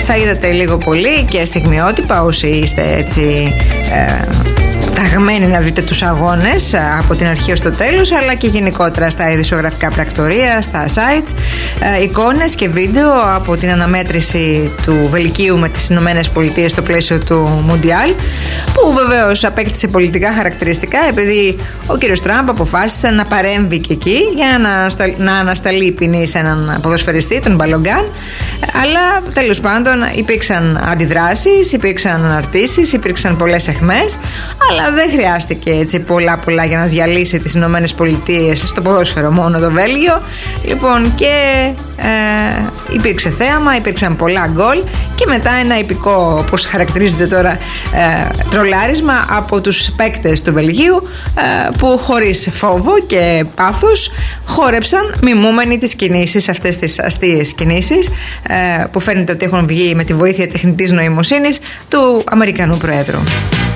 Θα είδατε λίγο πολύ και στιγμιότυπα όσοι είστε έτσι ταγμένοι να δείτε τους αγώνες από την αρχή ως το τέλος, αλλά και γενικότερα στα ειδησιογραφικά πρακτορεία, στα sites, εικόνες και βίντεο από την αναμέτρηση του Βελγίου με τις Ηνωμένες Πολιτείες στο πλαίσιο του Μουντιάλ, που βεβαίως απέκτησε πολιτικά χαρακτηριστικά επειδή ο κύριος Τραμπ αποφάσισε να παρέμβει και εκεί για να ανασταλεί η ποινή σε έναν ποδοσφαιριστή, τον Μπαλογκάν. Αλλά τέλος πάντων υπήρξαν αντιδράσεις, υπήρξαν αναρτήσεις, υπήρξαν πολλές αιχμές, αλλά δεν χρειάστηκε έτσι πολλά για να διαλύσει τις Ηνωμένες Πολιτείες στο ποδόσφαιρο μόνο το Βέλγιο. Λοιπόν, και υπήρξε θέαμα, υπήρξαν πολλά γκολ και μετά ένα επικό, όπως χαρακτηρίζεται τώρα, τρολάρισμα από τους παίκτες του Βελγίου, που χωρίς φόβο και πάθος χόρεψαν μιμούμενοι τις κινήσεις, αυτές τις αστείες κινήσεις που φαίνεται ότι έχουν βγει με τη βοήθεια τεχνητής νοημοσύνης του Αμερικανού Προέδρου.